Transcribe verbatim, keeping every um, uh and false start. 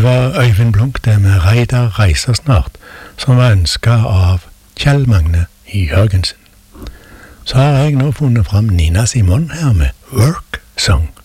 var Øyvind Blunk det med Reidar reiser snart, som var ønsket av Kjell Magne Jørgensen. Så har jeg nå funnet fram Nina Simone her med Work Song.